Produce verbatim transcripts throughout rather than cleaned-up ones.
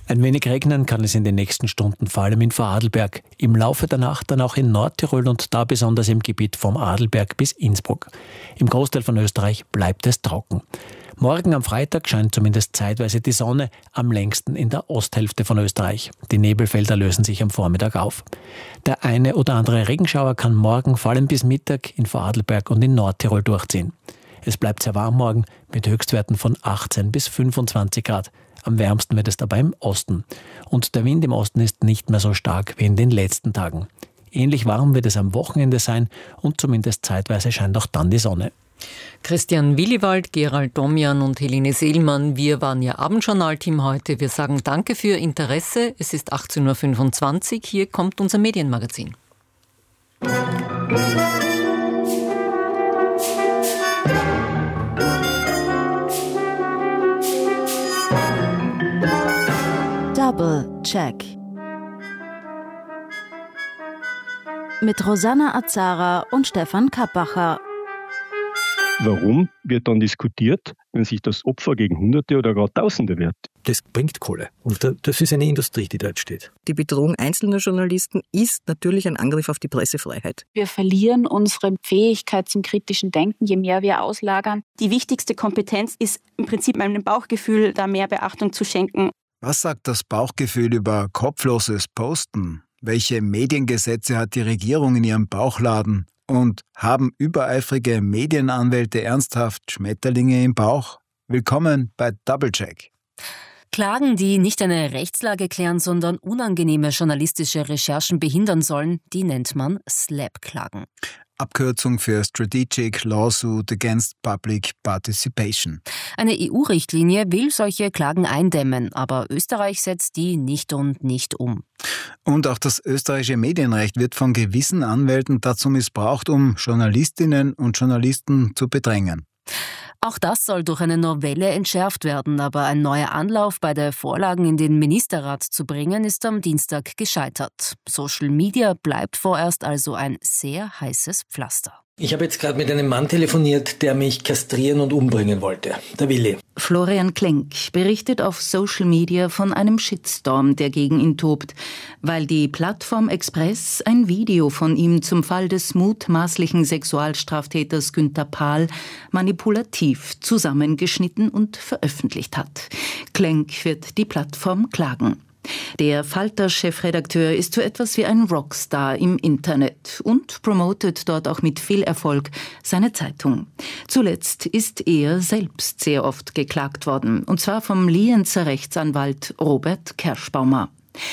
Ein wenig regnen kann es in den nächsten Stunden, vor allem in Vorarlberg. Im Laufe der Nacht dann auch in Nordtirol und da besonders im Gebiet vom Adelberg bis Innsbruck. Im Großteil von Österreich bleibt es trocken. Morgen am Freitag scheint zumindest zeitweise die Sonne, am längsten in der Osthälfte von Österreich. Die Nebelfelder lösen sich am Vormittag auf. Der eine oder andere Regenschauer kann morgen vor allem bis Mittag in Vorarlberg und in Nordtirol durchziehen. Es bleibt sehr warm morgen mit Höchstwerten von achtzehn bis fünfundzwanzig Grad. Am wärmsten wird es dabei im Osten. Und der Wind im Osten ist nicht mehr so stark wie in den letzten Tagen. Ähnlich warm wird es am Wochenende sein und zumindest zeitweise scheint auch dann die Sonne. Christian Williwald, Gerald Domian und Helene Seelmann, wir waren Ihr Abendjournalteam heute. Wir sagen danke für Ihr Interesse. Es ist achtzehn Uhr fünfundzwanzig. Hier kommt unser Medienmagazin. Double Check mit Rosanna Azara und Stefan Kappacher. Warum wird dann diskutiert, wenn sich das Opfer gegen Hunderte oder gar Tausende wehrt? Das bringt Kohle. Und das ist eine Industrie, die dort steht. Die Bedrohung einzelner Journalisten ist natürlich ein Angriff auf die Pressefreiheit. Wir verlieren unsere Fähigkeit zum kritischen Denken, je mehr wir auslagern. Die wichtigste Kompetenz ist im Prinzip meinem Bauchgefühl, da mehr Beachtung zu schenken. Was sagt das Bauchgefühl über kopfloses Posten? Welche Mediengesetze hat die Regierung in ihrem Bauchladen? Und haben übereifrige Medienanwälte ernsthaft Schmetterlinge im Bauch? Willkommen bei Doublecheck. Klagen, die nicht eine Rechtslage klären, sondern unangenehme journalistische Recherchen behindern sollen, die nennt man S L A P-Klagen. Abkürzung für Strategic Lawsuit Against Public Participation. Eine E U-Richtlinie will solche Klagen eindämmen, aber Österreich setzt die nicht und nicht um. Und auch das österreichische Medienrecht wird von gewissen Anwälten dazu missbraucht, um Journalistinnen und Journalisten zu bedrängen. Auch das soll durch eine Novelle entschärft werden, aber ein neuer Anlauf, beide Vorlagen in den Ministerrat zu bringen, ist am Dienstag gescheitert. Social Media bleibt vorerst also ein sehr heißes Pflaster. Ich habe jetzt gerade mit einem Mann telefoniert, der mich kastrieren und umbringen wollte. Der Willi. Florian Klenk berichtet auf Social Media von einem Shitstorm, der gegen ihn tobt, weil die Plattform Express ein Video von ihm zum Fall des mutmaßlichen Sexualstraftäters Günther Pahl manipulativ zusammengeschnitten und veröffentlicht hat. Klenk wird die Plattform klagen. Der Falter-Chefredakteur ist so etwas wie ein Rockstar im Internet und promotet dort auch mit viel Erfolg seine Zeitung. Zuletzt ist er selbst sehr oft geklagt worden, und zwar vom Lienzer Rechtsanwalt Robert Kerschbaumer.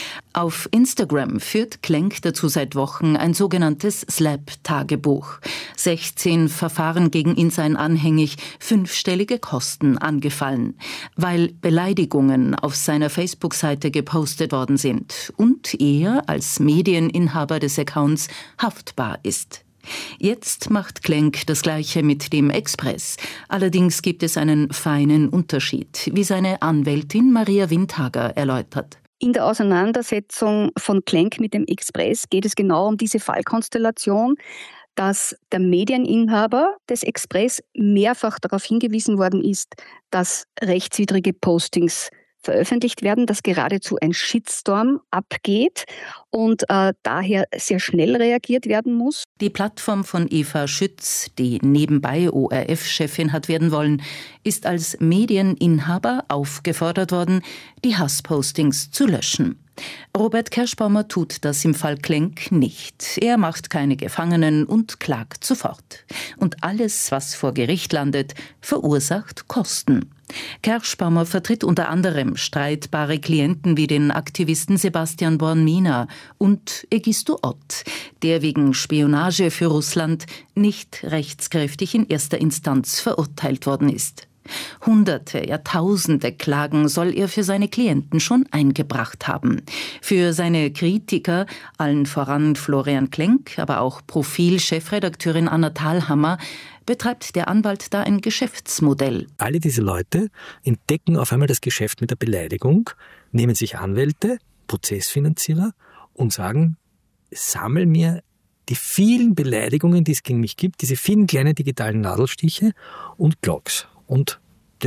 Auf Instagram führt Klenk dazu seit Wochen ein sogenanntes S L A P-Tagebuch. sechzehn Verfahren gegen ihn seien anhängig, fünfstellige Kosten angefallen, weil Beleidigungen auf seiner Facebook-Seite gepostet worden sind und er als Medieninhaber des Accounts haftbar ist. Jetzt macht Klenk das Gleiche mit dem Express. Allerdings gibt es einen feinen Unterschied, wie seine Anwältin Maria Windhager erläutert. In der Auseinandersetzung von Klenk mit dem Express geht es genau um diese Fallkonstellation, dass der Medieninhaber des Express mehrfach darauf hingewiesen worden ist, dass rechtswidrige Postings veröffentlicht werden, dass geradezu ein Shitstorm abgeht und äh, daher sehr schnell reagiert werden muss. Die Plattform von Eva Schütz, die nebenbei O R F-Chefin hat werden wollen, ist als Medieninhaber aufgefordert worden, die Hasspostings zu löschen. Robert Kerschbaumer tut das im Fall Klenk nicht. Er macht keine Gefangenen und klagt sofort. Und alles, was vor Gericht landet, verursacht Kosten. Kerschbaumer vertritt unter anderem streitbare Klienten wie den Aktivisten Sebastian Born-Mina und Egisto Ott, der wegen Spionage für Russland nicht rechtskräftig in erster Instanz verurteilt worden ist. Hunderte, ja Tausende Klagen soll er für seine Klienten schon eingebracht haben. Für seine Kritiker, allen voran Florian Klenk, aber auch Profil-Chefredakteurin Anna Thalhammer, betreibt der Anwalt da ein Geschäftsmodell. Alle diese Leute entdecken auf einmal das Geschäft mit der Beleidigung, nehmen sich Anwälte, Prozessfinanzierer und sagen, sammel mir die vielen Beleidigungen, die es gegen mich gibt, diese vielen kleinen digitalen Nadelstiche und Blogs. Und das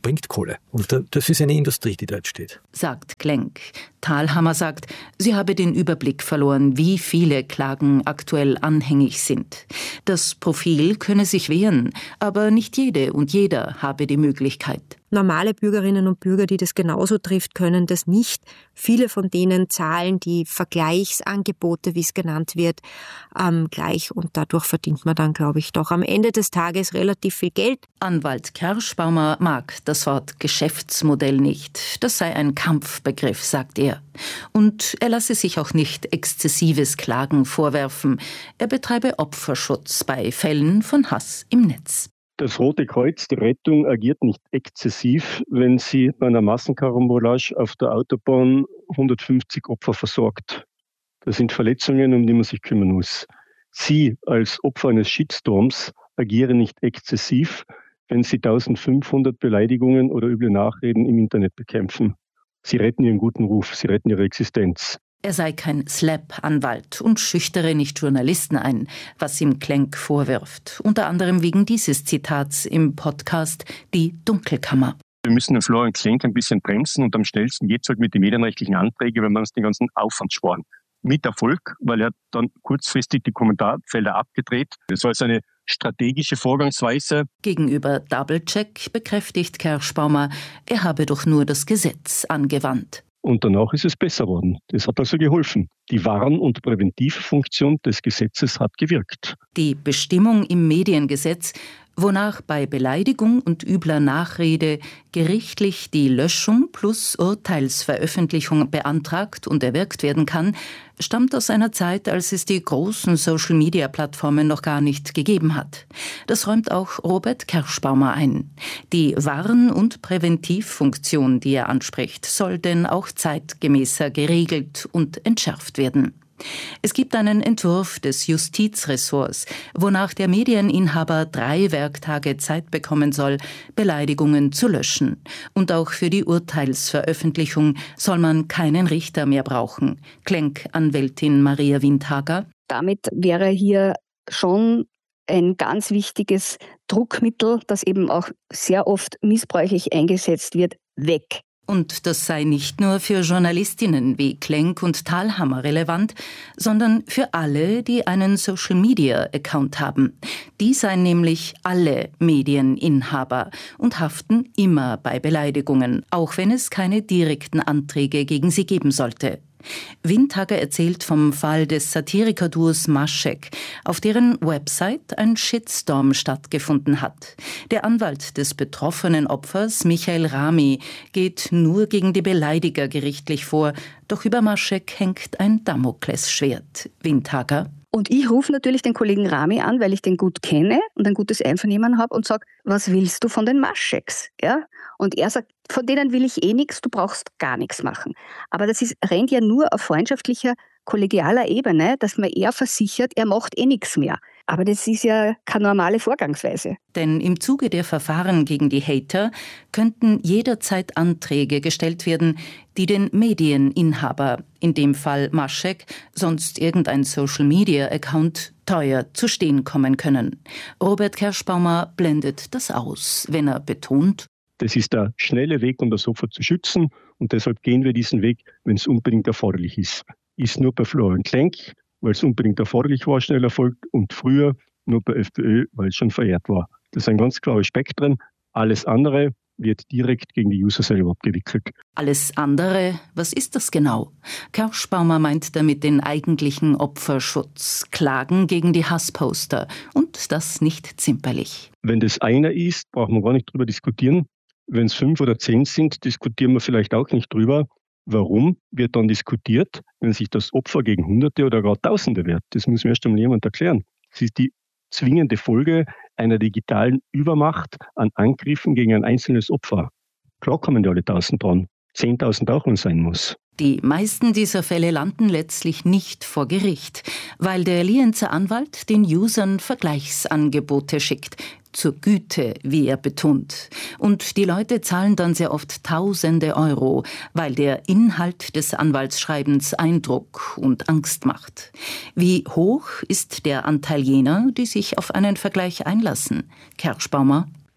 bringt Kohle. Und das ist eine Industrie, die dort steht. Sagt Klenk. Thalhammer sagt, sie habe den Überblick verloren, wie viele Klagen aktuell anhängig sind. Das Profil könne sich wehren, aber nicht jede und jeder habe die Möglichkeit. Normale Bürgerinnen und Bürger, die das genauso trifft, können das nicht. Viele von denen zahlen die Vergleichsangebote, wie es genannt wird, ähm, gleich. Und dadurch verdient man dann, glaube ich, doch am Ende des Tages relativ viel Geld. Anwalt Kerschbaumer mag das Wort Geschäftsmodell nicht. Das sei ein Kampfbegriff, sagt er. Und er lasse sich auch nicht exzessives Klagen vorwerfen. Er betreibe Opferschutz bei Fällen von Hass im Netz. Das Rote Kreuz, die Rettung, agiert nicht exzessiv, wenn sie bei einer Massenkarambolage auf der Autobahn hundertfünfzig Opfer versorgt. Das sind Verletzungen, um die man sich kümmern muss. Sie als Opfer eines Shitstorms agieren nicht exzessiv, wenn sie eintausendfünfhundert Beleidigungen oder üble Nachreden im Internet bekämpfen. Sie retten ihren guten Ruf, sie retten ihre Existenz. Er sei kein Slap-Anwalt und schüchtere nicht Journalisten ein, was ihm Klenk vorwirft. Unter anderem wegen dieses Zitats im Podcast Die Dunkelkammer. Wir müssen den Florian Klenk ein bisschen bremsen und am schnellsten geht es halt mit den medienrechtlichen Anträgen, wenn wir uns den ganzen Aufwand sparen. Mit Erfolg, weil er dann kurzfristig die Kommentarfelder abgedreht. Das war also eine strategische Vorgangsweise. Gegenüber Doublecheck bekräftigt Kerschbaumer, er habe doch nur das Gesetz angewandt. Und danach ist es besser worden. Das hat also geholfen. Die Warn- und Präventivfunktion des Gesetzes hat gewirkt. Die Bestimmung im Mediengesetz, wonach bei Beleidigung und übler Nachrede gerichtlich die Löschung plus Urteilsveröffentlichung beantragt und erwirkt werden kann, stammt aus einer Zeit, als es die großen Social-Media-Plattformen noch gar nicht gegeben hat. Das räumt auch Robert Kerschbaumer ein. Die Warn- und Präventivfunktion, die er anspricht, soll denn auch zeitgemäßer geregelt und entschärft werden. Es gibt einen Entwurf des Justizressorts, wonach der Medieninhaber drei Werktage Zeit bekommen soll, Beleidigungen zu löschen. Und auch für die Urteilsveröffentlichung soll man keinen Richter mehr brauchen. Klenk-Anwältin Maria Windhager. Damit wäre hier schon ein ganz wichtiges Druckmittel, das eben auch sehr oft missbräuchlich eingesetzt wird, weg. Und das sei nicht nur für Journalistinnen wie Klenk und Thalhammer relevant, sondern für alle, die einen Social-Media-Account haben. Die seien nämlich alle Medieninhaber und haften immer bei Beleidigungen, auch wenn es keine direkten Anträge gegen sie geben sollte. Windhager erzählt vom Fall des Satirikerduos Maschek, auf deren Website ein Shitstorm stattgefunden hat. Der Anwalt des betroffenen Opfers, Michael Rami, geht nur gegen die Beleidiger gerichtlich vor, doch über Maschek hängt ein Damoklesschwert. Windhager. Und ich rufe natürlich den Kollegen Rami an, weil ich den gut kenne und ein gutes Einvernehmen habe und sage, was willst du von den Mascheks? Ja? Und er sagt, von denen will ich eh nichts, du brauchst gar nichts machen. Aber das ist, rennt ja nur auf freundschaftlicher, kollegialer Ebene, dass man eher versichert, er macht eh nichts mehr. Aber das ist ja keine normale Vorgangsweise. Denn im Zuge der Verfahren gegen die Hater könnten jederzeit Anträge gestellt werden, die den Medieninhaber, in dem Fall Maschek, sonst irgendein Social-Media-Account, teuer zu stehen kommen können. Robert Kerschbaumer blendet das aus, wenn er betont: Das ist der schnelle Weg, um das Opfer zu schützen, und deshalb gehen wir diesen Weg, wenn es unbedingt erforderlich ist. Ist nur bei Florian Klenk, weil es unbedingt erforderlich war, schnell erfolgt, und früher nur bei FPÖ, weil es schon verjährt war. Das sind ganz klare Spektren. Alles andere wird direkt gegen die User selber abgewickelt. Alles andere, was ist das genau? Kerschbaumer meint damit den eigentlichen Opferschutz, Klagen gegen die Hassposter, und das nicht zimperlich. Wenn das einer ist, braucht man gar nicht drüber diskutieren. Wenn es fünf oder zehn sind, diskutieren wir vielleicht auch nicht drüber. Warum wird dann diskutiert, wenn sich das Opfer gegen Hunderte oder gar Tausende wehrt? Das muss mir erst einmal jemand erklären. Das ist die zwingende Folge einer digitalen Übermacht an Angriffen gegen ein einzelnes Opfer. Klar kommen die alle tausend dran. zehntausend auch, wenn es sein muss. Die meisten dieser Fälle landen letztlich nicht vor Gericht, weil der Lienzer Anwalt den Usern Vergleichsangebote schickt, zur Güte, wie er betont. Und die Leute zahlen dann sehr oft Tausende Euro, weil der Inhalt des Anwaltsschreibens Eindruck und Angst macht. Wie hoch ist der Anteil jener, die sich auf einen Vergleich einlassen? Kerschbaumer?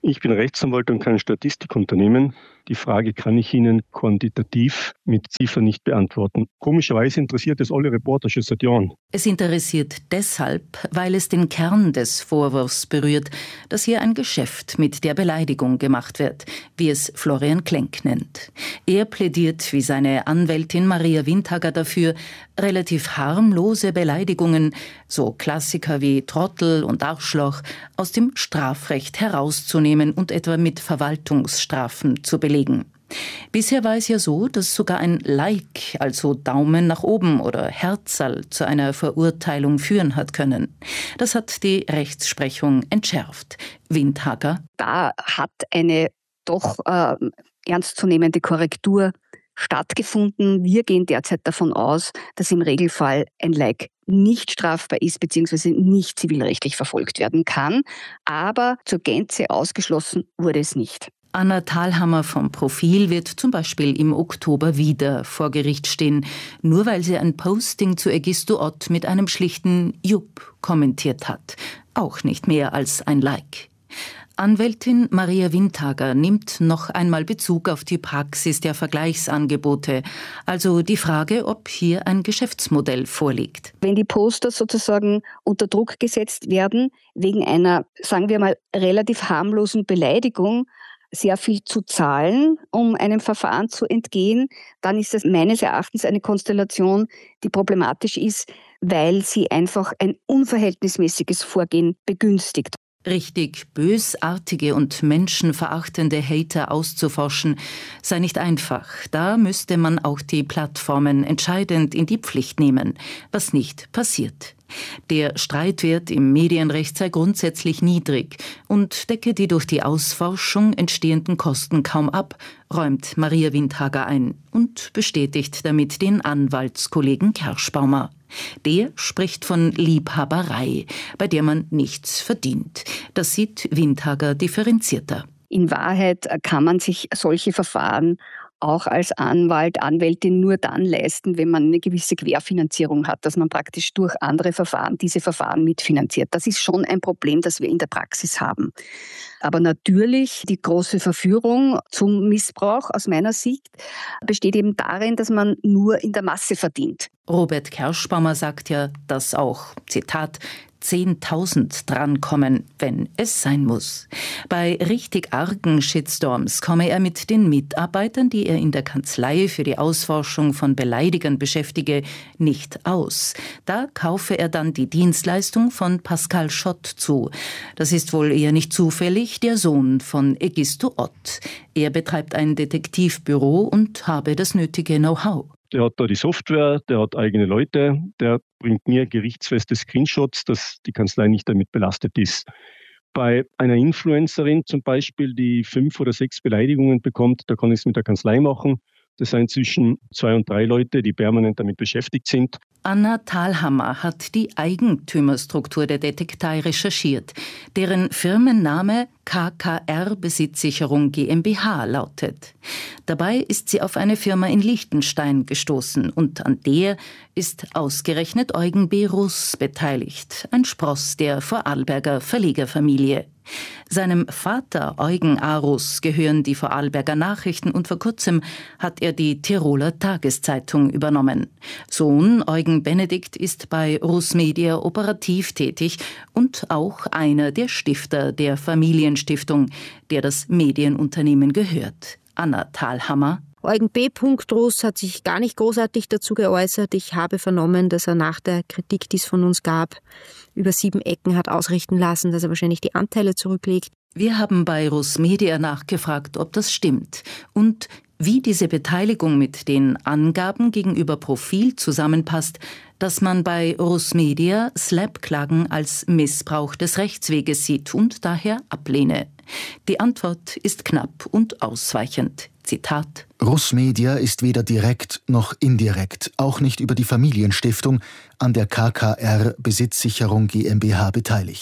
Ich bin Rechtsanwalt und kein Statistikunternehmen. Die Frage kann ich Ihnen quantitativ mit Ziffern nicht beantworten. Komischerweise interessiert es alle Reporter schon seit Jahren. Es interessiert deshalb, weil es den Kern des Vorwurfs berührt, dass hier ein Geschäft mit der Beleidigung gemacht wird, wie es Florian Klenk nennt. Er plädiert wie seine Anwältin Maria Windhager dafür, relativ harmlose Beleidigungen, so Klassiker wie Trottel und Arschloch, aus dem Strafrecht herauszunehmen und etwa mit Verwaltungsstrafen zu belegen. Bisher war es ja so, dass sogar ein Like, also Daumen nach oben oder Herzerl, zu einer Verurteilung führen hat können. Das hat die Rechtsprechung entschärft. Windhager: Da hat eine doch äh, ernstzunehmende Korrektur stattgefunden. Wir gehen derzeit davon aus, dass im Regelfall ein Like nicht strafbar ist bzw. nicht zivilrechtlich verfolgt werden kann. Aber zur Gänze ausgeschlossen wurde es nicht. Anna Thalhammer vom Profil wird zum Beispiel im Oktober wieder vor Gericht stehen, nur weil sie ein Posting zu Egisto Ott mit einem schlichten Jupp kommentiert hat. Auch nicht mehr als ein Like. Anwältin Maria Windhager nimmt noch einmal Bezug auf die Praxis der Vergleichsangebote, also die Frage, ob hier ein Geschäftsmodell vorliegt. Wenn die Poster sozusagen unter Druck gesetzt werden, wegen einer, sagen wir mal, relativ harmlosen Beleidigung, sehr viel zu zahlen, um einem Verfahren zu entgehen, dann ist das meines Erachtens eine Konstellation, die problematisch ist, weil sie einfach ein unverhältnismäßiges Vorgehen begünstigt. Richtig bösartige und menschenverachtende Hater auszuforschen, sei nicht einfach. Da müsste man auch die Plattformen entscheidend in die Pflicht nehmen, was nicht passiert. Der Streitwert im Medienrecht sei grundsätzlich niedrig und decke die durch die Ausforschung entstehenden Kosten kaum ab, räumt Maria Windhager ein und bestätigt damit den Anwaltskollegen Kerschbaumer. Der spricht von Liebhaberei, bei der man nichts verdient. Das sieht Windhager differenzierter. In Wahrheit kann man sich solche Verfahren auch als Anwalt, Anwältin nur dann leisten, wenn man eine gewisse Querfinanzierung hat, dass man praktisch durch andere Verfahren diese Verfahren mitfinanziert. Das ist schon ein Problem, das wir in der Praxis haben. Aber natürlich, die große Verführung zum Missbrauch aus meiner Sicht besteht eben darin, dass man nur in der Masse verdient. Robert Kerschbaumer sagt ja, dass auch, Zitat, zehntausend drankommen, wenn es sein muss. Bei richtig argen Shitstorms komme er mit den Mitarbeitern, die er in der Kanzlei für die Ausforschung von Beleidigern beschäftige, nicht aus. Da kaufe er dann die Dienstleistung von Pascal Schott zu. Das ist wohl eher nicht zufällig der Sohn von Egisto Ott. Er betreibt ein Detektivbüro und habe das nötige Know-how. Der hat da die Software, der hat eigene Leute, der bringt mir gerichtsfeste Screenshots, dass die Kanzlei nicht damit belastet ist. Bei einer Influencerin zum Beispiel, die fünf oder sechs Beleidigungen bekommt, da kann ich es mit der Kanzlei machen. Das sind zwischen zwei und drei Leute, die permanent damit beschäftigt sind. Anna Thalhammer hat die Eigentümerstruktur der Detektei recherchiert, deren Firmenname K K R Besitzsicherung GmbH lautet. Dabei ist sie auf eine Firma in Liechtenstein gestoßen und an der ist ausgerechnet Eugen B. Russ beteiligt, ein Spross der Vorarlberger Verlegerfamilie. Seinem Vater Eugen A. Russ gehören die Vorarlberger Nachrichten und vor kurzem hat er die Tiroler Tageszeitung übernommen. Sohn Eugen Benedikt ist bei Russ Media operativ tätig und auch einer der Stifter der Familienstiftung, der das Medienunternehmen gehört. Anna Thalhammer: Eugen B. Russ hat sich gar nicht großartig dazu geäußert. Ich habe vernommen, dass er nach der Kritik, die es von uns gab, über sieben Ecken hat ausrichten lassen, dass er wahrscheinlich die Anteile zurücklegt. Wir haben bei Russ Media nachgefragt, ob das stimmt und wie diese Beteiligung mit den Angaben gegenüber Profil zusammenpasst, dass man bei Russ Media Slap-Klagen als Missbrauch des Rechtsweges sieht und daher ablehne. Die Antwort ist knapp und ausweichend. Zitat: Russ Media ist weder direkt noch indirekt, auch nicht über die Familienstiftung, an der K K R Besitzsicherung GmbH beteiligt.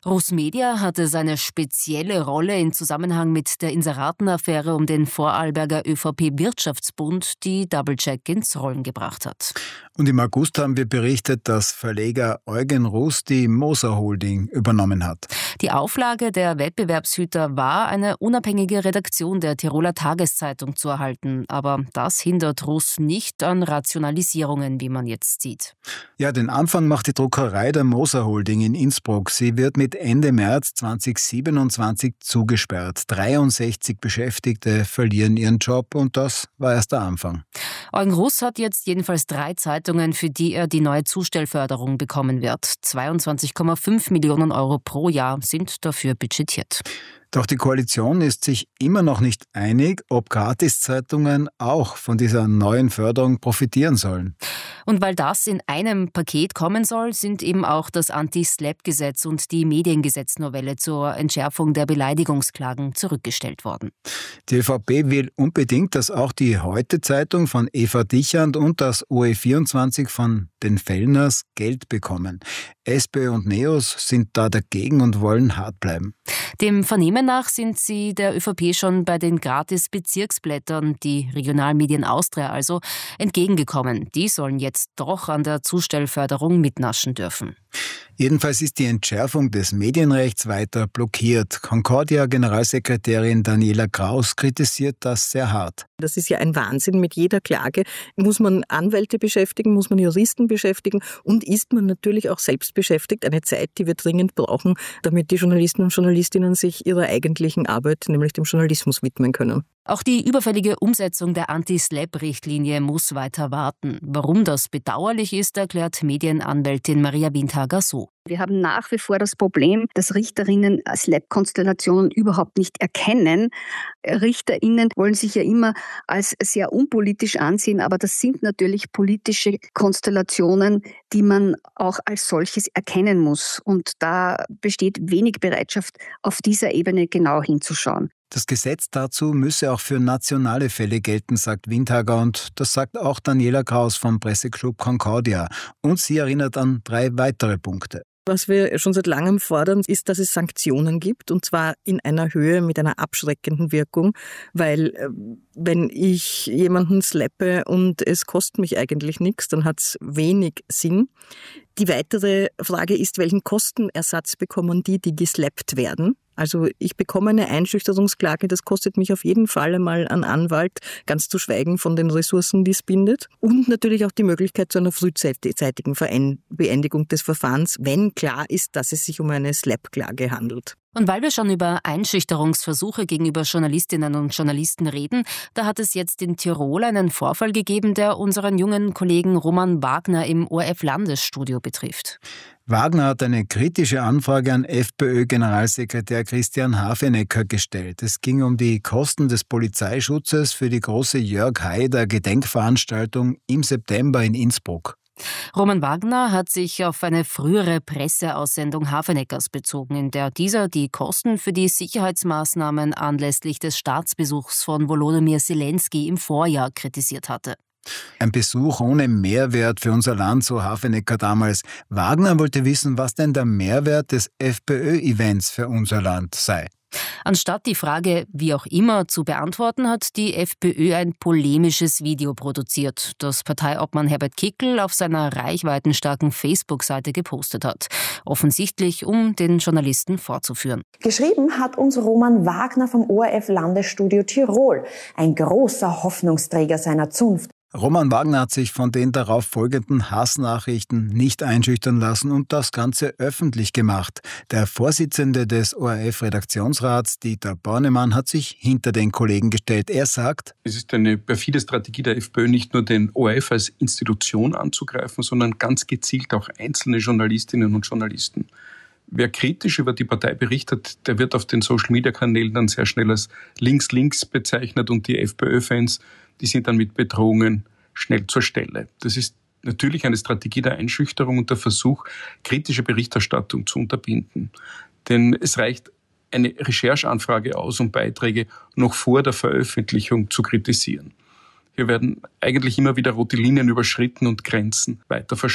Russmedia hatte seine spezielle Rolle im Zusammenhang mit der Inseratenaffäre um den Vorarlberger ÖVP-Wirtschaftsbund, die Doublecheck ins Rollen gebracht hat. Und im August haben wir berichtet, dass Verleger Eugen Russ die Moser Holding übernommen hat. Die Auflage der Wettbewerbshüter war, eine unabhängige Redaktion der Tiroler Tageszeitung zu erhalten. Aber das hindert Russ nicht an Rationalisierungen, wie man jetzt sieht. Ja, den Anfang macht die Druckerei der Moser Holding in Innsbruck. Sie wird mit Ende März zweitausendsiebenundzwanzig zugesperrt. dreiundsechzig Beschäftigte verlieren ihren Job und das war erst der Anfang. Eugen Russ hat jetzt jedenfalls drei Zeitungen, für die er die neue Zustellförderung bekommen wird. zweiundzwanzig Komma fünf Millionen Euro pro Jahr sind dafür budgetiert. Doch die Koalition ist sich immer noch nicht einig, ob Gratiszeitungen auch von dieser neuen Förderung profitieren sollen. Und weil das in einem Paket kommen soll, sind eben auch das Anti-Slap-Gesetz und die Mediengesetznovelle zur Entschärfung der Beleidigungsklagen zurückgestellt worden. Die ÖVP will unbedingt, dass auch die Heute-Zeitung von Eva Dichand und das O E vierundzwanzig von den Fellners Geld bekommen. SPÖ und NEOS sind da dagegen und wollen hart bleiben. Dem Vernehmen nach sind sie der ÖVP schon bei den Gratis-Bezirksblättern, die Regionalmedien Austria also, entgegengekommen. Die sollen jetzt doch an der Zustellförderung mitnaschen dürfen. Jedenfalls ist die Entschärfung des Medienrechts weiter blockiert. Concordia-Generalsekretärin Daniela Kraus kritisiert das sehr hart. Das ist ja ein Wahnsinn. Mit jeder Klage muss man Anwälte beschäftigen, muss man Juristen beschäftigen und ist man natürlich auch selbst beschäftigt. Eine Zeit, die wir dringend brauchen, damit die Journalisten und Journalistinnen sich ihrer eigentlichen Arbeit, nämlich dem Journalismus, widmen können. Auch die überfällige Umsetzung der Anti-Slap-Richtlinie muss weiter warten. Warum das bedauerlich ist, erklärt Medienanwältin Maria Windhager so. Wir haben nach wie vor das Problem, dass Richterinnen Slap-Konstellationen überhaupt nicht erkennen. Richterinnen wollen sich ja immer als sehr unpolitisch ansehen, aber das sind natürlich politische Konstellationen, die man auch als solches erkennen muss. Und da besteht wenig Bereitschaft, auf dieser Ebene genau hinzuschauen. Das Gesetz dazu müsse auch für nationale Fälle gelten, sagt Windhager, und das sagt auch Daniela Kraus vom Presseclub Concordia. Und sie erinnert an drei weitere Punkte. Was wir schon seit langem fordern, ist, dass es Sanktionen gibt, und zwar in einer Höhe mit einer abschreckenden Wirkung, weil äh, wenn ich jemanden slappe und es kostet mich eigentlich nichts, dann hat es wenig Sinn. Die weitere Frage ist, welchen Kostenersatz bekommen die, die geslappt werden? Also ich bekomme eine Einschüchterungsklage, das kostet mich auf jeden Fall einmal einen Anwalt, ganz zu schweigen von den Ressourcen, die es bindet. Und natürlich auch die Möglichkeit zu einer frühzeitigen Beendigung des Verfahrens, wenn klar ist, dass es sich um eine Slap-Klage handelt. Und weil wir schon über Einschüchterungsversuche gegenüber Journalistinnen und Journalisten reden, da hat es jetzt in Tirol einen Vorfall gegeben, der unseren jungen Kollegen Roman Wagner im O R F-Landesstudio betrifft. Wagner hat eine kritische Anfrage an FPÖ-Generalsekretär Christian Hafenecker gestellt. Es ging um die Kosten des Polizeischutzes für die große Jörg Haider Gedenkveranstaltung im September in Innsbruck. Roman Wagner hat sich auf eine frühere Presseaussendung Hafeneckers bezogen, in der dieser die Kosten für die Sicherheitsmaßnahmen anlässlich des Staatsbesuchs von Volodymyr Zelensky im Vorjahr kritisiert hatte. Ein Besuch ohne Mehrwert für unser Land, so Hafenecker damals. Wagner wollte wissen, was denn der Mehrwert des FPÖ-Events für unser Land sei. Anstatt die Frage wie auch immer zu beantworten, hat die FPÖ ein polemisches Video produziert, das Parteiobmann Herbert Kickl auf seiner reichweitenstarken Facebook-Seite gepostet hat. Offensichtlich, um den Journalisten vorzuführen. Geschrieben hat uns Roman Wagner vom O R F-Landesstudio Tirol, ein großer Hoffnungsträger seiner Zunft. Roman Wagner hat sich von den darauf folgenden Hassnachrichten nicht einschüchtern lassen und das Ganze öffentlich gemacht. Der Vorsitzende des O R F-Redaktionsrats, Dieter Bornemann, hat sich hinter den Kollegen gestellt. Er sagt: Es ist eine perfide Strategie der FPÖ, nicht nur den O R F als Institution anzugreifen, sondern ganz gezielt auch einzelne Journalistinnen und Journalisten. Wer kritisch über die Partei berichtet, der wird auf den Social-Media-Kanälen dann sehr schnell als links-links bezeichnet und die FPÖ-Fans, die sind dann mit Bedrohungen schnell zur Stelle. Das ist natürlich eine Strategie der Einschüchterung und der Versuch, kritische Berichterstattung zu unterbinden. Denn es reicht eine Rechercheanfrage aus, um Beiträge noch vor der Veröffentlichung zu kritisieren. Hier werden eigentlich immer wieder rote Linien überschritten und Grenzen weiter verschoben.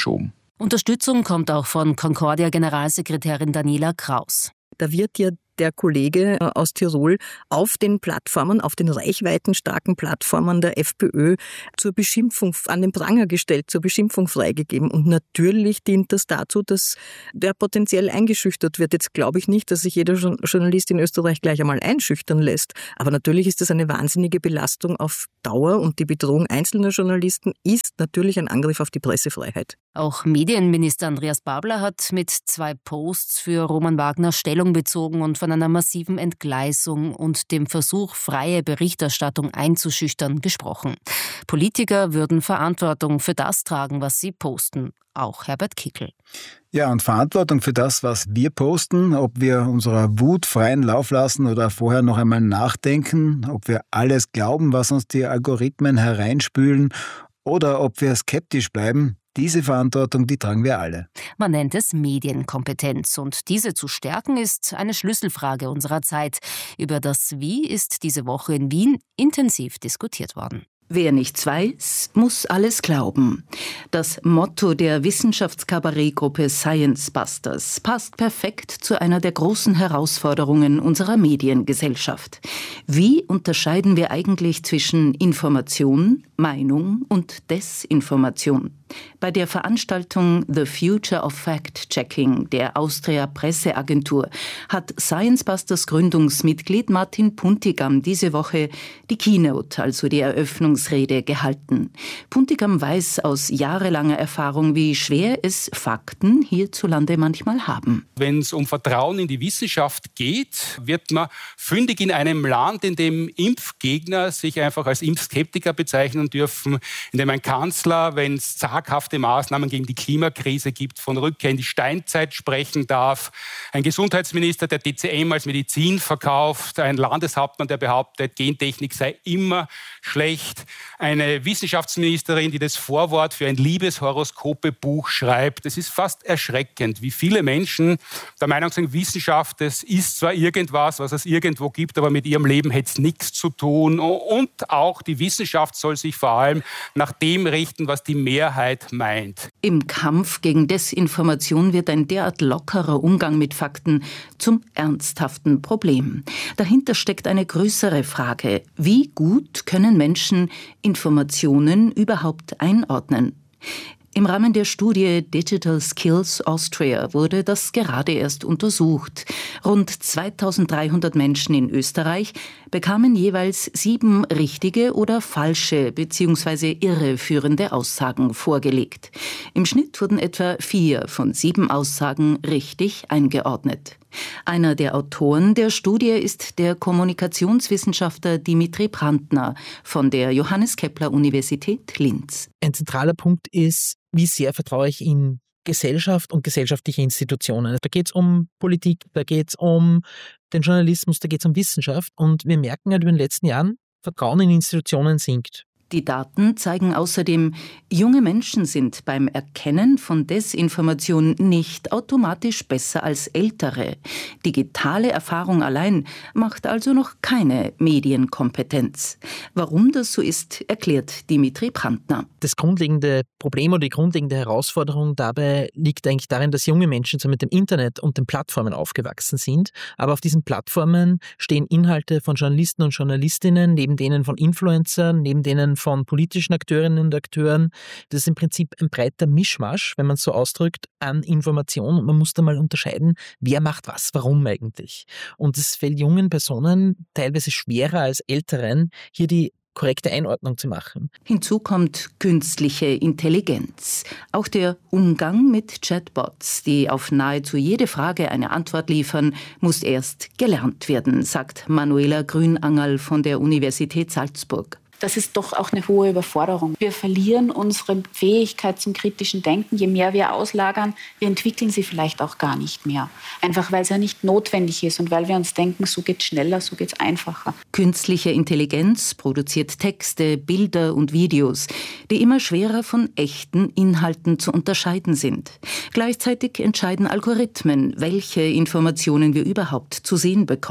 Unterstützung kommt auch von Concordia-Generalsekretärin Daniela Kraus. Da wird ja der Kollege aus Tirol auf den Plattformen, auf den reichweitenstarken Plattformen der FPÖ zur Beschimpfung, an den Pranger gestellt, zur Beschimpfung freigegeben. Und natürlich dient das dazu, dass der potenziell eingeschüchtert wird. Jetzt glaube ich nicht, dass sich jeder Journalist in Österreich gleich einmal einschüchtern lässt. Aber natürlich ist das eine wahnsinnige Belastung auf Dauer und die Bedrohung einzelner Journalisten ist natürlich ein Angriff auf die Pressefreiheit. Auch Medienminister Andreas Babler hat mit zwei Posts für Roman Wagner Stellung bezogen und von einer massiven Entgleisung und dem Versuch, freie Berichterstattung einzuschüchtern, gesprochen. Politiker würden Verantwortung für das tragen, was sie posten. Auch Herbert Kickl. Ja, und Verantwortung für das, was wir posten, ob wir unserer Wut freien Lauf lassen oder vorher noch einmal nachdenken, ob wir alles glauben, was uns die Algorithmen hereinspülen oder ob wir skeptisch bleiben, diese Verantwortung, die tragen wir alle. Man nennt es Medienkompetenz und diese zu stärken ist eine Schlüsselfrage unserer Zeit. Über das Wie ist diese Woche in Wien intensiv diskutiert worden. Wer nichts weiß, muss alles glauben. Das Motto der Wissenschaftskabarettgruppe Science Busters passt perfekt zu einer der großen Herausforderungen unserer Mediengesellschaft. Wie unterscheiden wir eigentlich zwischen Information, Meinung und Desinformation? Bei der Veranstaltung The Future of Fact-Checking der Austria Presseagentur hat Science Busters Gründungsmitglied Martin Puntigam diese Woche die Keynote, also die Eröffnungsrede, gehalten. Puntigam weiß aus jahrelanger Erfahrung, wie schwer es Fakten hierzulande manchmal haben. Wenn es um Vertrauen in die Wissenschaft geht, wird man fündig in einem Land, in dem Impfgegner sich einfach als Impfskeptiker bezeichnen dürfen, in dem ein Kanzler, wenn es zaghafte Maßnahmen gegen die Klimakrise gibt, von Rückkehr in die Steinzeit sprechen darf, ein Gesundheitsminister, der T C M als Medizin verkauft, ein Landeshauptmann, der behauptet, Gentechnik sei immer schlecht, eine Wissenschaftsministerin, die das Vorwort für ein Liebeshoroskope-Buch schreibt. Es ist fast erschreckend, wie viele Menschen der Meinung sind, Wissenschaft, das ist zwar irgendwas, was es irgendwo gibt, aber mit ihrem Leben hätte es nichts zu tun. Und auch die Wissenschaft soll sich vor allem nach dem richten, was die Mehrheit meint. Im Kampf gegen Desinformation wird ein derart lockerer Umgang mit Fakten zum ernsthaften Problem. Dahinter steckt eine größere Frage. Wie gut können Menschen Informationen überhaupt einordnen? Im Rahmen der Studie Digital Skills Austria wurde das gerade erst untersucht. Rund zweitausenddreihundert Menschen in Österreich bekamen jeweils sieben richtige oder falsche bzw. irreführende Aussagen vorgelegt. Im Schnitt wurden etwa vier von sieben Aussagen richtig eingeordnet. Einer der Autoren der Studie ist der Kommunikationswissenschaftler Dimitri Brandner von der Johannes Kepler Universität Linz. Ein zentraler Punkt ist, wie sehr vertraue ich in Gesellschaft und gesellschaftliche Institutionen. Da geht es um Politik, da geht es um den Journalismus, da geht es um Wissenschaft. Und wir merken ja, über den letzten Jahren, Vertrauen in Institutionen sinkt. Die Daten zeigen außerdem, junge Menschen sind beim Erkennen von Desinformation nicht automatisch besser als ältere. Digitale Erfahrung allein macht also noch keine Medienkompetenz. Warum das so ist, erklärt Dimitri Brandner. Das grundlegende Problem oder die grundlegende Herausforderung dabei liegt eigentlich darin, dass junge Menschen so mit dem Internet und den Plattformen aufgewachsen sind. Aber auf diesen Plattformen stehen Inhalte von Journalisten und Journalistinnen, neben denen von Influencern, neben denen von politischen Akteurinnen und Akteuren. Das ist im Prinzip ein breiter Mischmasch, wenn man es so ausdrückt, an Informationen. Und man muss da mal unterscheiden, wer macht was, warum eigentlich. Und es fällt jungen Personen teilweise schwerer als älteren, hier die korrekte Einordnung zu machen. Hinzu kommt künstliche Intelligenz. Auch der Umgang mit Chatbots, die auf nahezu jede Frage eine Antwort liefern, muss erst gelernt werden, sagt Manuela Grünangerl von der Universität Salzburg. Das ist doch auch eine hohe Überforderung. Wir verlieren unsere Fähigkeit zum kritischen Denken. Je mehr wir auslagern, wir entwickeln sie vielleicht auch gar nicht mehr. Einfach weil es ja nicht notwendig ist und weil wir uns denken, so geht's schneller, so geht's einfacher. Künstliche Intelligenz produziert Texte, Bilder und Videos, die immer schwerer von echten Inhalten zu unterscheiden sind. Gleichzeitig entscheiden Algorithmen, welche Informationen wir überhaupt zu sehen bekommen.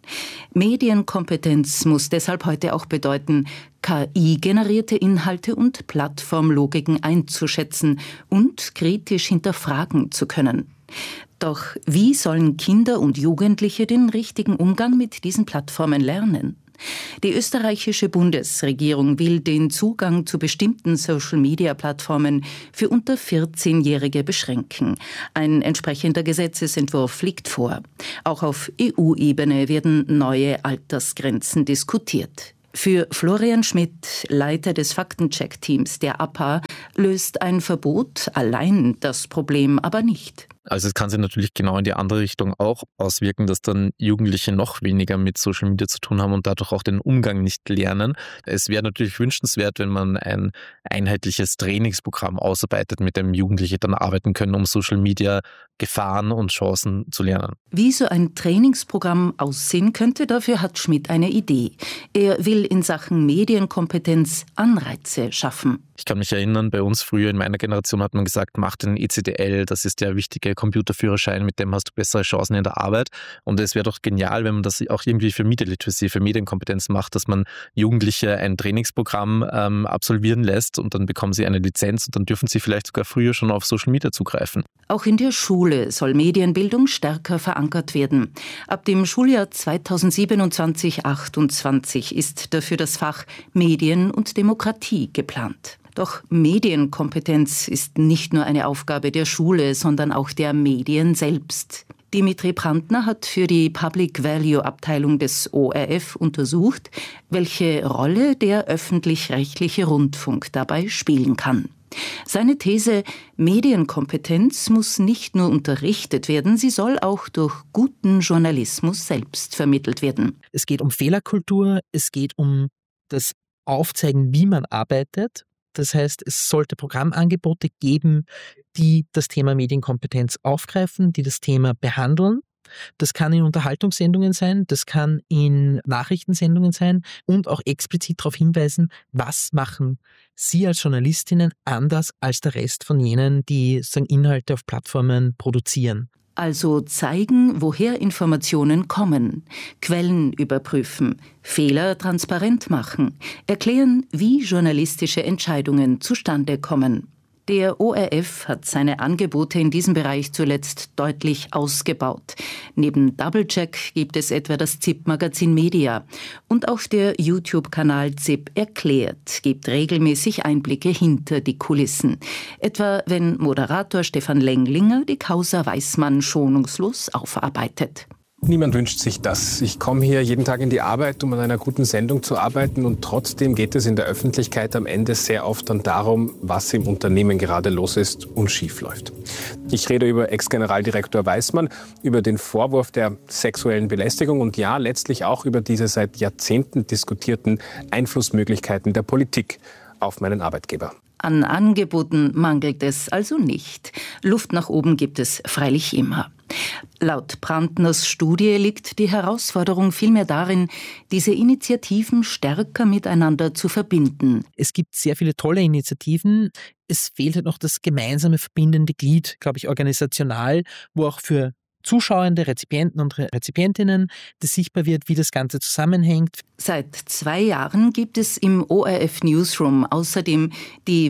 Medienkompetenz muss deshalb heute auch bedeuten, K I-generierte Inhalte und Plattformlogiken einzuschätzen und kritisch hinterfragen zu können. Doch wie sollen Kinder und Jugendliche den richtigen Umgang mit diesen Plattformen lernen? Die österreichische Bundesregierung will den Zugang zu bestimmten Social-Media-Plattformen für unter vierzehnjährige beschränken. Ein entsprechender Gesetzesentwurf liegt vor. Auch auf E U-Ebene werden neue Altersgrenzen diskutiert. Für Florian Schmidt, Leiter des Faktencheck-Teams der A P A, löst ein Verbot allein das Problem aber nicht. Also es kann sich natürlich genau in die andere Richtung auch auswirken, dass dann Jugendliche noch weniger mit Social Media zu tun haben und dadurch auch den Umgang nicht lernen. Es wäre natürlich wünschenswert, wenn man ein einheitliches Trainingsprogramm ausarbeitet, mit dem Jugendliche dann arbeiten können, um Social Media Gefahren und Chancen zu lernen. Wie so ein Trainingsprogramm aussehen könnte, dafür hat Schmidt eine Idee. Er will in Sachen Medienkompetenz Anreize schaffen. Ich kann mich erinnern, bei uns früher in meiner Generation hat man gesagt, mach den E C D L, das ist der wichtige Computerführerschein, mit dem hast du bessere Chancen in der Arbeit. Und es wäre doch genial, wenn man das auch irgendwie für Media Literacy, für Medienkompetenz macht, dass man Jugendliche ein Trainingsprogramm ähm, absolvieren lässt und dann bekommen sie eine Lizenz und dann dürfen sie vielleicht sogar früher schon auf Social Media zugreifen. Auch in der Schule soll Medienbildung stärker verankert werden. Ab dem Schuljahr zweitausendsiebenundzwanzig achtundzwanzig ist dafür das Fach Medien und Demokratie geplant. Doch Medienkompetenz ist nicht nur eine Aufgabe der Schule, sondern auch der Medien selbst. Dimitri Brandner hat für die Public Value Abteilung des O R F untersucht, welche Rolle der öffentlich-rechtliche Rundfunk dabei spielen kann. Seine These, Medienkompetenz muss nicht nur unterrichtet werden, sie soll auch durch guten Journalismus selbst vermittelt werden. Es geht um Fehlerkultur, es geht um das Aufzeigen, wie man arbeitet. Das heißt, es sollte Programmangebote geben, die das Thema Medienkompetenz aufgreifen, die das Thema behandeln. Das kann in Unterhaltungssendungen sein, das kann in Nachrichtensendungen sein und auch explizit darauf hinweisen, was machen Sie als Journalistinnen anders als der Rest von jenen, die sagen, Inhalte auf Plattformen produzieren. Also zeigen, woher Informationen kommen, Quellen überprüfen, Fehler transparent machen, erklären, wie journalistische Entscheidungen zustande kommen. Der O R F hat seine Angebote in diesem Bereich zuletzt deutlich ausgebaut. Neben Doublecheck gibt es etwa das Z I P-Magazin Media. Und auch der YouTube-Kanal Z I P erklärt gibt regelmäßig Einblicke hinter die Kulissen. Etwa wenn Moderator Stefan Lenglinger die Causa Weissmann schonungslos aufarbeitet. Niemand wünscht sich das. Ich komme hier jeden Tag in die Arbeit, um an einer guten Sendung zu arbeiten, und trotzdem geht es in der Öffentlichkeit am Ende sehr oft dann darum, was im Unternehmen gerade los ist und schief läuft. Ich rede über Ex-Generaldirektor Weissmann, über den Vorwurf der sexuellen Belästigung und ja, letztlich auch über diese seit Jahrzehnten diskutierten Einflussmöglichkeiten der Politik auf meinen Arbeitgeber. An Angeboten mangelt es also nicht. Luft nach oben gibt es freilich immer. Laut Brandners Studie liegt die Herausforderung vielmehr darin, diese Initiativen stärker miteinander zu verbinden. Es gibt sehr viele tolle Initiativen. Es fehlt halt noch das gemeinsame verbindende Glied, glaube ich, organisational, wo auch für Zuschauende, Rezipienten und Rezipientinnen, das sichtbar wird, wie das Ganze zusammenhängt. Seit zwei Jahren gibt es im O R F Newsroom außerdem die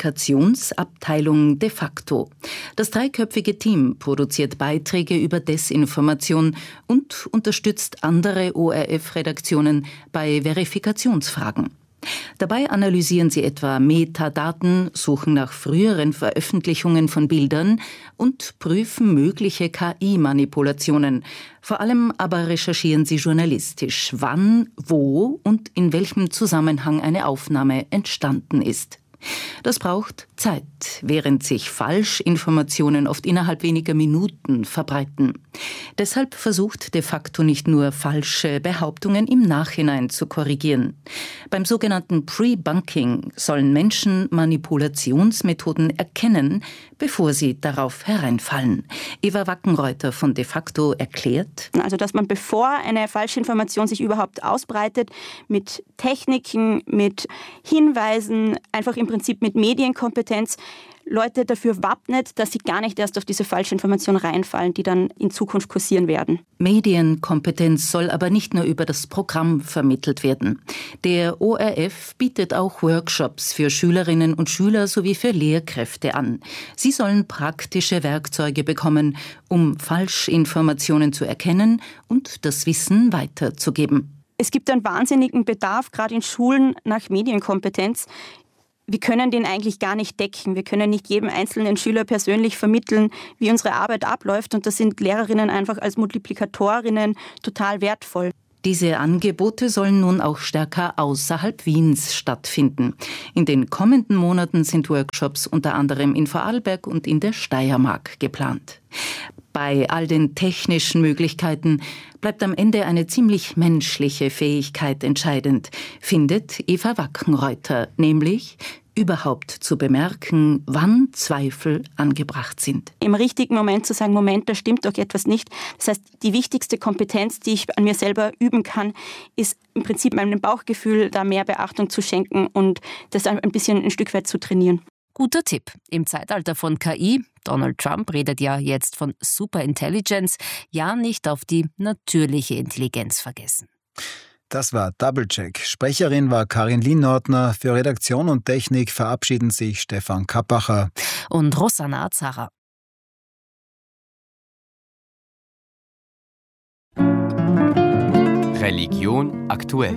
Verifikationsabteilung de facto. Das dreiköpfige Team produziert Beiträge über Desinformation und unterstützt andere O R F-Redaktionen bei Verifikationsfragen. Dabei analysieren sie etwa Metadaten, suchen nach früheren Veröffentlichungen von Bildern und prüfen mögliche K I-Manipulationen. Vor allem aber recherchieren sie journalistisch, wann, wo und in welchem Zusammenhang eine Aufnahme entstanden ist. Das braucht Zeit, während sich Falschinformationen oft innerhalb weniger Minuten verbreiten. Deshalb versucht de facto nicht nur falsche Behauptungen im Nachhinein zu korrigieren. Beim sogenannten Pre-Bunking sollen Menschen Manipulationsmethoden erkennen, bevor sie darauf hereinfallen. Eva Wackenreuter von de facto erklärt: Also, dass man, bevor eine Falschinformation sich überhaupt ausbreitet, mit Techniken, mit Hinweisen, einfach im Prinzip mit Medienkompetenz Leute dafür wappnet, dass sie gar nicht erst auf diese falsche Information reinfallen, die dann in Zukunft kursieren werden. Medienkompetenz soll aber nicht nur über das Programm vermittelt werden. Der O R F bietet auch Workshops für Schülerinnen und Schüler sowie für Lehrkräfte an. Sie sollen praktische Werkzeuge bekommen, um Falschinformationen zu erkennen und das Wissen weiterzugeben. Es gibt einen wahnsinnigen Bedarf, gerade in Schulen, nach Medienkompetenz. Wir können den eigentlich gar nicht decken. Wir können nicht jedem einzelnen Schüler persönlich vermitteln, wie unsere Arbeit abläuft. Und das sind Lehrerinnen einfach als Multiplikatorinnen total wertvoll. Diese Angebote sollen nun auch stärker außerhalb Wiens stattfinden. In den kommenden Monaten sind Workshops unter anderem in Vorarlberg und in der Steiermark geplant. Bei all den technischen Möglichkeiten bleibt am Ende eine ziemlich menschliche Fähigkeit entscheidend, findet Eva Wackenreuther, nämlich überhaupt zu bemerken, wann Zweifel angebracht sind. Im richtigen Moment zu sagen, Moment, da stimmt doch etwas nicht. Das heißt, die wichtigste Kompetenz, die ich an mir selber üben kann, ist im Prinzip meinem Bauchgefühl da mehr Beachtung zu schenken und das ein bisschen ein Stück weit zu trainieren. Guter Tipp. Im Zeitalter von K I, Donald Trump redet ja jetzt von Superintelligence, ja nicht auf die natürliche Intelligenz vergessen. Das war Doublecheck. Sprecherin war Karin Lienordner. Für Redaktion und Technik verabschieden sich Stefan Kappacher und Rosanna Azara. Religion aktuell.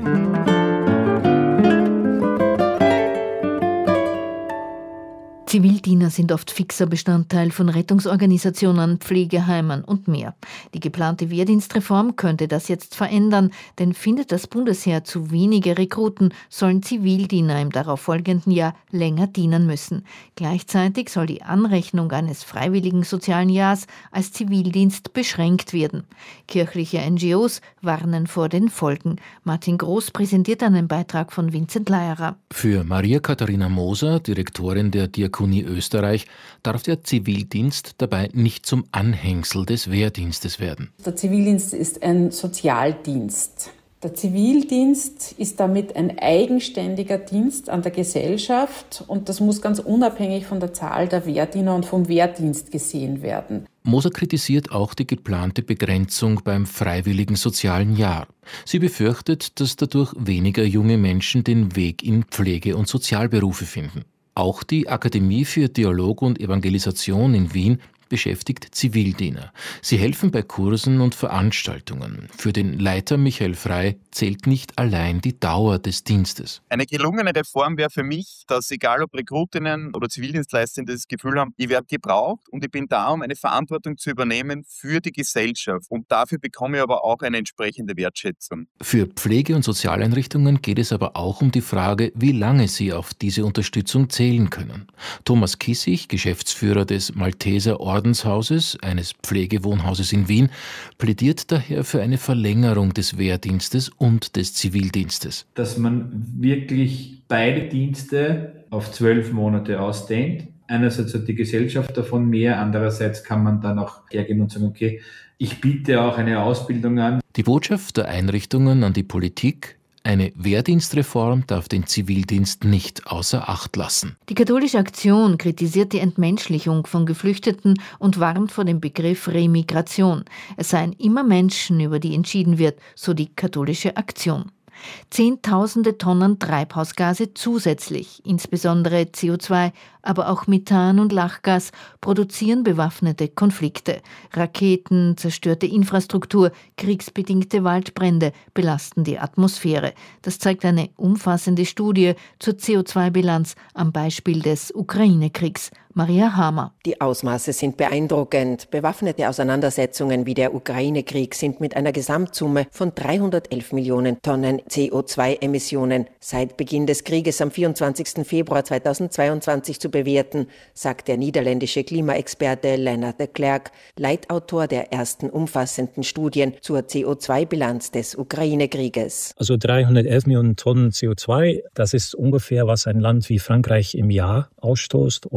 Zivildiener sind oft fixer Bestandteil von Rettungsorganisationen, Pflegeheimen und mehr. Die geplante Wehrdienstreform könnte das jetzt verändern, denn findet das Bundesheer zu wenige Rekruten, sollen Zivildiener im darauffolgenden Jahr länger dienen müssen. Gleichzeitig soll die Anrechnung eines freiwilligen sozialen Jahres als Zivildienst beschränkt werden. Kirchliche N G Os warnen vor den Folgen. Martin Groß präsentiert einen Beitrag von Vincent Leierer. Für Maria Katharina Moser, Direktorin der Diakonie Österreich, darf der Zivildienst dabei nicht zum Anhängsel des Wehrdienstes werden. Der Zivildienst ist ein Sozialdienst. Der Zivildienst ist damit ein eigenständiger Dienst an der Gesellschaft und das muss ganz unabhängig von der Zahl der Wehrdiener und vom Wehrdienst gesehen werden. Moser kritisiert auch die geplante Begrenzung beim freiwilligen sozialen Jahr. Sie befürchtet, dass dadurch weniger junge Menschen den Weg in Pflege- und Sozialberufe finden. Auch die Akademie für Dialog und Evangelisation in Wien beschäftigt Zivildiener. Sie helfen bei Kursen und Veranstaltungen. Für den Leiter Michael Frey zählt nicht allein die Dauer des Dienstes. Eine gelungene Reform wäre für mich, dass egal ob Rekrutinnen oder Zivildienstleister das Gefühl haben, ich werde gebraucht und ich bin da, um eine Verantwortung zu übernehmen für die Gesellschaft. Und dafür bekomme ich aber auch eine entsprechende Wertschätzung. Für Pflege- und Sozialeinrichtungen geht es aber auch um die Frage, wie lange sie auf diese Unterstützung zählen können. Thomas Kissig, Geschäftsführer des Malteser Ordenshauses, eines Pflegewohnhauses in Wien, plädiert daher für eine Verlängerung des Wehrdienstes und des Zivildienstes. Dass man wirklich beide Dienste auf zwölf Monate ausdehnt. Einerseits hat die Gesellschaft davon mehr, andererseits kann man dann auch hergehen und sagen, okay, ich biete auch eine Ausbildung an. Die Botschaft der Einrichtungen an die Politik: Eine Wehrdienstreform darf den Zivildienst nicht außer Acht lassen. Die Katholische Aktion kritisiert die Entmenschlichung von Geflüchteten und warnt vor dem Begriff Remigration. Es seien immer Menschen, über die entschieden wird, so die Katholische Aktion. Zehntausende Tonnen Treibhausgase zusätzlich, insbesondere C O zwei, aber auch Methan und Lachgas, produzieren bewaffnete Konflikte. Raketen, zerstörte Infrastruktur, kriegsbedingte Waldbrände belasten die Atmosphäre. Das zeigt eine umfassende Studie zur C O zwei Bilanz am Beispiel des Ukraine-Kriegs. Maria Hamer. Die Ausmaße sind beeindruckend. Bewaffnete Auseinandersetzungen wie der Ukraine-Krieg sind mit einer Gesamtsumme von dreihundertelf Millionen Tonnen C O zwei Emissionen seit Beginn des Krieges am vierundzwanzigsten Februar zweitausendzweiundzwanzig zu bewerten, sagt der niederländische Klimaexperte Lennart de Klerk, Leitautor der ersten umfassenden Studien zur C O zwei Bilanz des Ukraine-Krieges. Also dreihundertelf Millionen Tonnen C O zwei, das ist ungefähr, was ein Land wie Frankreich im Jahr ausstoßt oder die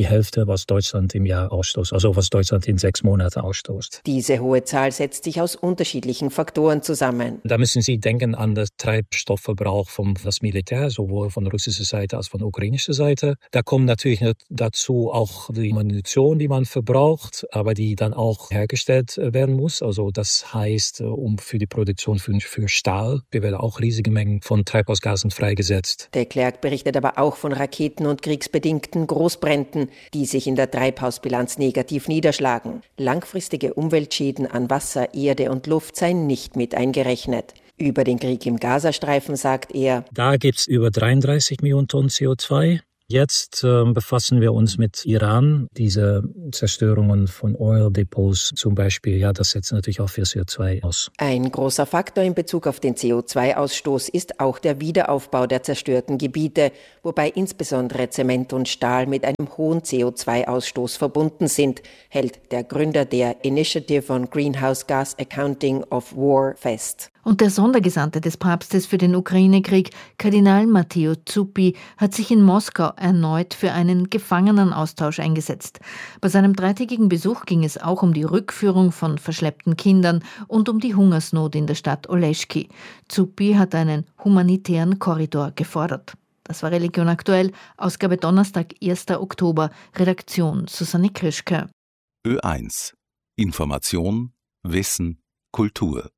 die Hälfte, was Deutschland im Jahr ausstoßt, also was Deutschland in sechs Monaten ausstoßt. Diese hohe Zahl setzt sich aus unterschiedlichen Faktoren zusammen. Da müssen Sie denken an den Treibstoffverbrauch vom das Militär, sowohl von russischer Seite als von ukrainischer Seite. Da kommt natürlich dazu auch die Munition, die man verbraucht, aber die dann auch hergestellt werden muss. Also das heißt, um für die Produktion für, für Stahl, wir werden auch riesige Mengen von Treibhausgasen freigesetzt. De Klerk berichtet aber auch von Raketen- und kriegsbedingten Großbränden, die sich in der Treibhausbilanz negativ niederschlagen. Langfristige Umweltschäden an Wasser, Erde und Luft seien nicht mit eingerechnet. Über den Krieg im Gazastreifen sagt er: Da gibt es über dreiunddreißig Millionen Tonnen C O zwei. Jetzt äh, befassen wir uns mit Iran. Diese Zerstörungen von Oil-Depots zum Beispiel, ja, das setzt natürlich auch für C O zwei aus. Ein großer Faktor in Bezug auf den C O zwei Ausstoß ist auch der Wiederaufbau der zerstörten Gebiete, wobei insbesondere Zement und Stahl mit einem hohen C O zwei Ausstoß verbunden sind, hält der Gründer der Initiative on Greenhouse Gas Accounting of War fest. Und der Sondergesandte des Papstes für den Ukraine-Krieg, Kardinal Matteo Zuppi, hat sich in Moskau erneut für einen Gefangenenaustausch eingesetzt. Bei seinem dreitägigen Besuch ging es auch um die Rückführung von verschleppten Kindern und um die Hungersnot in der Stadt Oleschki. Zuppi hat einen humanitären Korridor gefordert. Das war Religion aktuell, Ausgabe Donnerstag, erster Oktober, Redaktion Susanne Krischke. Ö eins. Information, Wissen, Kultur.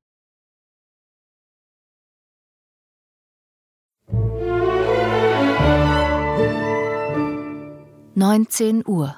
neunzehn Uhr.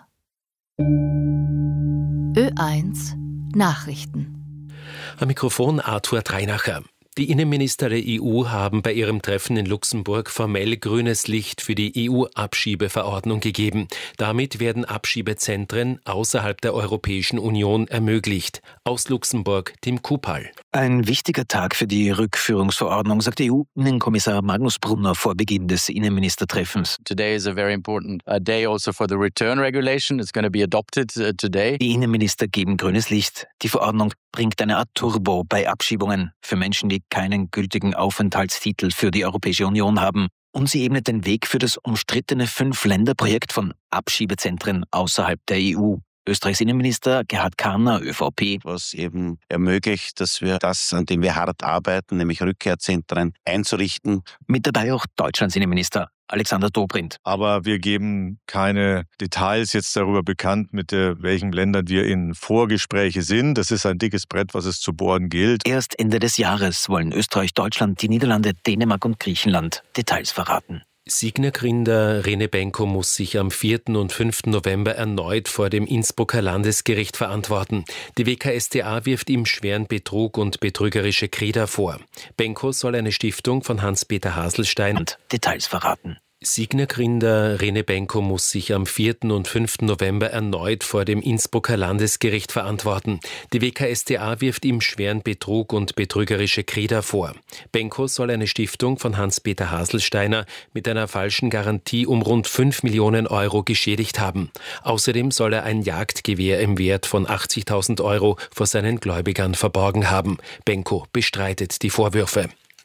Ö eins Nachrichten. Am Mikrofon Arthur Dreinacher. Die Innenminister der E U haben bei ihrem Treffen in Luxemburg formell grünes Licht für die E U-Abschiebeverordnung gegeben. Damit werden Abschiebezentren außerhalb der Europäischen Union ermöglicht. Aus Luxemburg Tim Kupal. Ein wichtiger Tag für die Rückführungsverordnung, sagt E U-Innenkommissar Magnus Brunner vor Beginn des Innenministertreffens. Today is a very important uh, day also for the return regulation. It's going to be adopted uh, today. Die Innenminister geben grünes Licht. Die Verordnung bringt eine Art Turbo bei Abschiebungen für Menschen, die keinen gültigen Aufenthaltstitel für die Europäische Union haben. Und sie ebnet den Weg für das umstrittene Fünf-Länder-Projekt von Abschiebezentren außerhalb der E U. Österreichs Innenminister Gerhard Karner, ÖVP. Was eben ermöglicht, dass wir das, an dem wir hart arbeiten, nämlich Rückkehrzentren einzurichten. Mit dabei auch Deutschlands Innenminister Alexander Dobrindt. Aber wir geben keine Details jetzt darüber bekannt, mit der, welchen Ländern wir in Vorgespräche sind. Das ist ein dickes Brett, was es zu bohren gilt. Erst Ende des Jahres wollen Österreich, Deutschland, die Niederlande, Dänemark und Griechenland Details verraten. Signa-Gründer Rene Benko muss sich am vierten und fünften November erneut vor dem Innsbrucker Landesgericht verantworten. Die W K S t A wirft ihm schweren Betrug und betrügerische Kreder vor. Benko soll eine Stiftung von Hans-Peter Haselstein und Details verraten. Signa-Gründer Rene Benko muss sich am vierten und fünften November erneut vor dem Innsbrucker Landesgericht verantworten. Die W K S t A wirft ihm schweren Betrug und betrügerische Kreder vor. Benko soll eine Stiftung von Hans-Peter Haselsteiner mit einer falschen Garantie um rund fünf Millionen Euro geschädigt haben. Außerdem soll er ein Jagdgewehr im Wert von achtzigtausend Euro vor seinen Gläubigern verborgen haben. Benko bestreitet die Vorwürfe.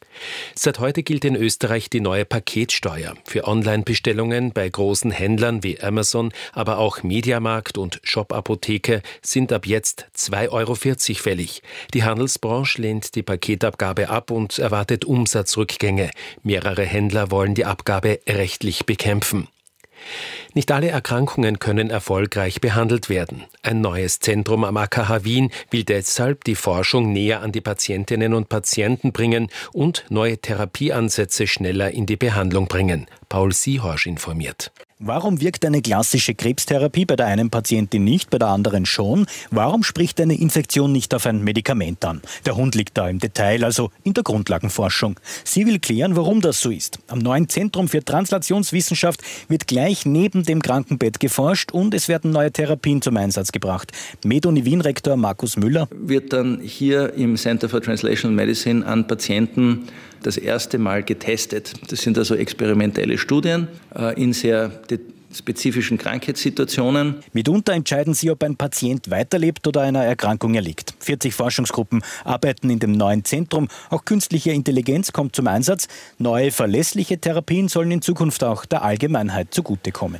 Seit heute gilt in Österreich die neue Paketsteuer. Für Online-Bestellungen bei großen Händlern wie Amazon, aber auch Mediamarkt und Shop Apotheke sind ab jetzt zwei Euro vierzig fällig. Die Handelsbranche lehnt die Paketabgabe ab und erwartet Umsatzrückgänge. Mehrere Händler wollen die Abgabe rechtlich bekämpfen. Nicht alle Erkrankungen können erfolgreich behandelt werden. Ein neues Zentrum am A K H Wien will deshalb die Forschung näher an die Patientinnen und Patienten bringen und neue Therapieansätze schneller in die Behandlung bringen. Paul Siehorsch informiert. Warum wirkt eine klassische Krebstherapie bei der einen Patientin nicht, bei der anderen schon? Warum spricht eine Infektion nicht auf ein Medikament an? Der Hund liegt da im Detail, also in der Grundlagenforschung. Sie will klären, warum das so ist. Am neuen Zentrum für Translationswissenschaft wird gleich neben dem Krankenbett geforscht und es werden neue Therapien zum Einsatz gebracht. MedUni Wien-Rektor Markus Müller. Wird dann hier im Center for Translational Medicine an Patienten das erste Mal getestet. Das sind also experimentelle Studien äh, in sehr spezifischen Krankheitssituationen. Mitunter entscheiden sie, ob ein Patient weiterlebt oder einer Erkrankung erliegt. vierzig Forschungsgruppen arbeiten in dem neuen Zentrum. Auch künstliche Intelligenz kommt zum Einsatz. Neue, verlässliche Therapien sollen in Zukunft auch der Allgemeinheit zugutekommen.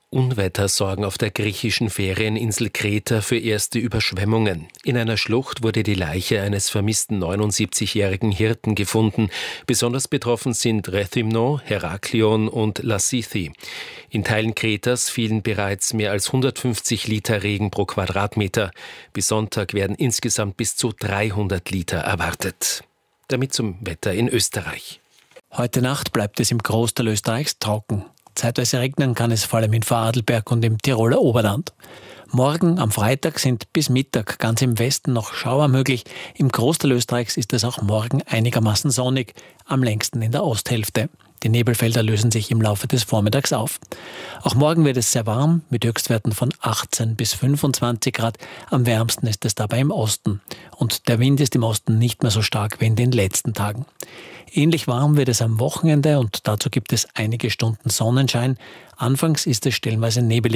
Unwetter sorgen auf der griechischen Ferieninsel Kreta für erste Überschwemmungen. In einer Schlucht wurde die Leiche eines vermissten neunundsiebzigjährigen Hirten gefunden. Besonders betroffen sind Rethymno, Heraklion und Lassithi. In Teilen Kretas fielen bereits mehr als hundertfünfzig Liter Regen pro Quadratmeter. Bis Sonntag werden insgesamt bis zu dreihundert Liter erwartet. Damit zum Wetter in Österreich. Heute Nacht bleibt es im Großteil Österreichs trocken. Zeitweise regnen kann es vor allem in Vorarlberg und im Tiroler Oberland. Morgen am Freitag sind bis Mittag ganz im Westen noch Schauer möglich. Im Großteil Österreichs ist es auch morgen einigermaßen sonnig, am längsten in der Osthälfte. Die Nebelfelder lösen sich im Laufe des Vormittags auf. Auch morgen wird es sehr warm, mit Höchstwerten von achtzehn bis fünfundzwanzig Grad. Am wärmsten ist es dabei im Osten. Und der Wind ist im Osten nicht mehr so stark wie in den letzten Tagen. Ähnlich warm wird es am Wochenende und dazu gibt es einige Stunden Sonnenschein. Anfangs ist es stellenweise nebelig.